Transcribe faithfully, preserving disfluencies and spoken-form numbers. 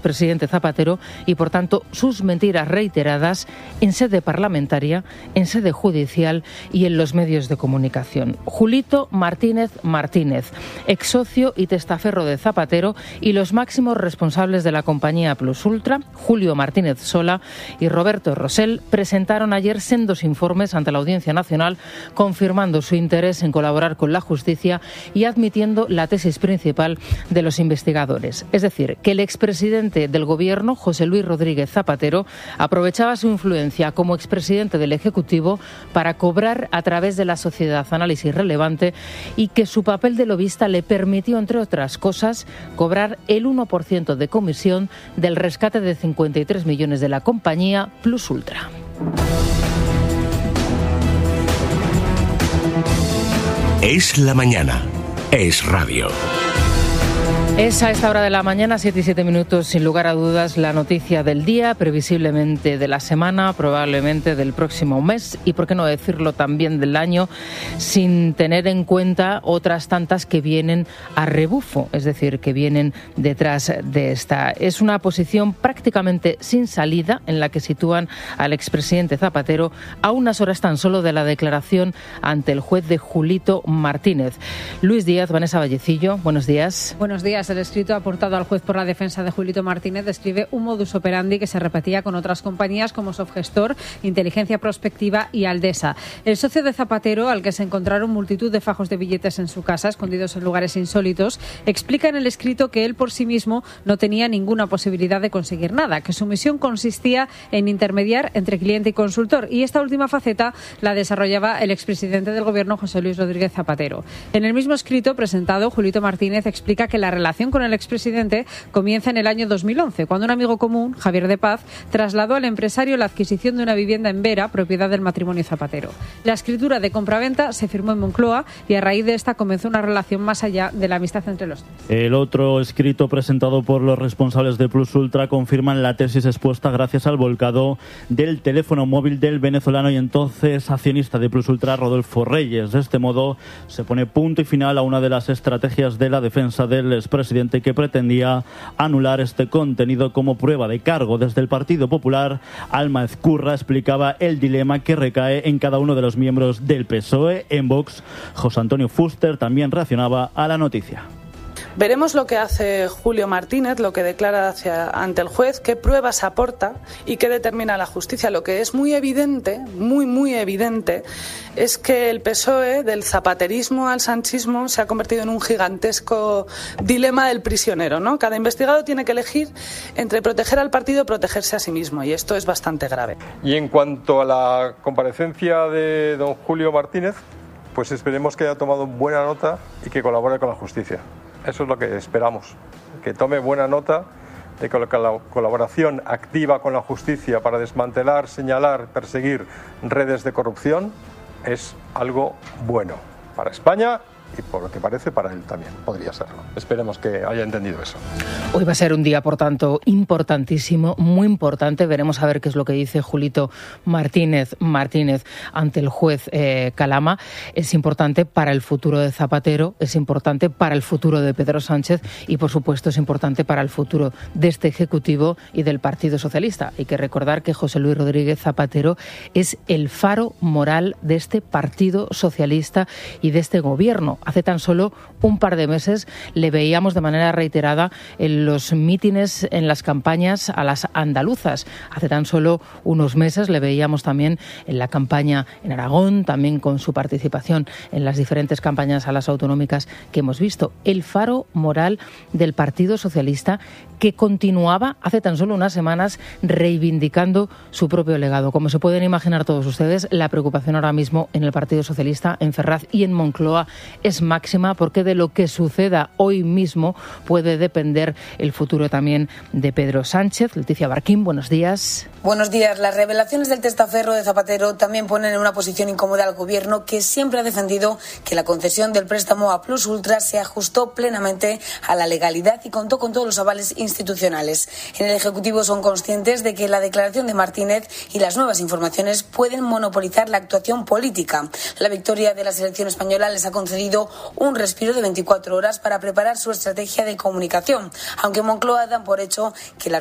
presidente Zapatero y, por tanto, sus mentiras reiteradas en sede parlamentaria, en sede judicial y en los medios de comunicación. Julito Martínez Martínez, ex socio y testaferro de Zapatero, y los máximos responsables de la compañía Plus Ultra, Julio Martínez Sola y Roberto Rosell, presentaron ayer sendos informes ante la Audiencia Nacional, confirmando su interés en colaborar con la justicia y admitiendo la tesis principal de los investigadores, es decir, que el expresidente del Gobierno, José Luis Rodríguez Zapatero, aprovechaba su influencia como expresidente del Ejecutivo para cobrar a través de la sociedad Análisis Relevante, y que su papel de lobista le permitió, entre otras cosas, cobrar el uno por ciento de comisión del rescate de cincuenta y tres millones de la compañía Plus Ultra. Es la mañana. Es radio. Es a esta hora de la mañana, siete y siete minutos, sin lugar a dudas, la noticia del día, previsiblemente de la semana, probablemente del próximo mes y, por qué no decirlo, también del año, sin tener en cuenta otras tantas que vienen a rebufo, es decir, que vienen detrás de esta. Es una posición prácticamente sin salida en la que sitúan al expresidente Zapatero a unas horas tan solo de la declaración ante el juez de Julito Martínez. Luis Díaz, Vanessa Vallecillo, buenos días. Buenos días. El escrito aportado al juez por la defensa de Julito Martínez describe un modus operandi que se repetía con otras compañías como Sofgestor, Inteligencia Prospectiva y Aldesa. El socio de Zapatero, al que se encontraron multitud de fajos de billetes en su casa, escondidos en lugares insólitos, explica en el escrito que él por sí mismo no tenía ninguna posibilidad de conseguir nada, que su misión consistía en intermediar entre cliente y consultor, y esta última faceta la desarrollaba el expresidente del Gobierno, José Luis Rodríguez Zapatero. En el mismo escrito presentado, Julito Martínez explica que la relación con el expresidente comienza en el año dos mil once, cuando un amigo común, Javier de Paz, trasladó al empresario la adquisición de una vivienda en Vera, propiedad del matrimonio Zapatero. La escritura de compraventa se firmó en Moncloa y a raíz de esta comenzó una relación más allá de la amistad entre los dos. El otro escrito presentado por los responsables de Plus Ultra confirman la tesis expuesta gracias al volcado del teléfono móvil del venezolano y entonces accionista de Plus Ultra, Rodolfo Reyes. De este modo se pone punto y final a una de las estrategias de la defensa del expresidente presidente que pretendía anular este contenido como prueba de cargo. Desde el Partido Popular, Alma Ezcurra explicaba el dilema que recae en cada uno de los miembros del P S O E. En Vox, José Antonio Fuster también reaccionaba a la noticia. Veremos lo que hace Julio Martínez, lo que declara hacia, ante el juez, qué pruebas aporta y qué determina la justicia. Lo que es muy evidente, muy, muy evidente, es que el P S O E, del zapaterismo al sanchismo, se ha convertido en un gigantesco dilema del prisionero, ¿no? Cada investigado tiene que elegir entre proteger al partido o protegerse a sí mismo, y esto es bastante grave. Y en cuanto a la comparecencia de don Julio Martínez, pues esperemos que haya tomado buena nota y que colabore con la justicia. Eso es lo que esperamos, que tome buena nota de que la colaboración activa con la justicia para desmantelar, señalar, perseguir redes de corrupción es algo bueno para España y, por lo que parece, para él también podría serlo. Esperemos que haya entendido eso. Hoy va a ser un día, por tanto, importantísimo, muy importante. Veremos a ver qué es lo que dice Julito Martínez Martínez ante el juez eh, Calama. Es importante para el futuro de Zapatero, es importante para el futuro de Pedro Sánchez y, por supuesto, es importante para el futuro de este Ejecutivo y del Partido Socialista. Hay que recordar que José Luis Rodríguez Zapatero es el faro moral de este Partido Socialista y de este Gobierno. Hace tan solo un par de meses le veíamos de manera reiterada en los mítines, en las campañas a las andaluzas. Hace tan solo unos meses le veíamos también en la campaña en Aragón, también con su participación en las diferentes campañas a las autonómicas que hemos visto. El faro moral del Partido Socialista, que continuaba hace tan solo unas semanas reivindicando su propio legado. Como se pueden imaginar todos ustedes, la preocupación ahora mismo en el Partido Socialista, en Ferraz y en Moncloa, es máxima, porque de lo que suceda hoy mismo puede depender el futuro también de Pedro Sánchez. Leticia Barquín, buenos días. Buenos días. Las revelaciones del testaferro de Zapatero también ponen en una posición incómoda al Gobierno, que siempre ha defendido que la concesión del préstamo a Plus Ultra se ajustó plenamente a la legalidad y contó con todos los avales institucionales. En el Ejecutivo son conscientes de que la declaración de Martínez y las nuevas informaciones pueden monopolizar la actuación política. La victoria de la selección española les ha concedido pedido un respiro de veinticuatro horas para preparar su estrategia de comunicación, aunque Moncloa dan por hecho que la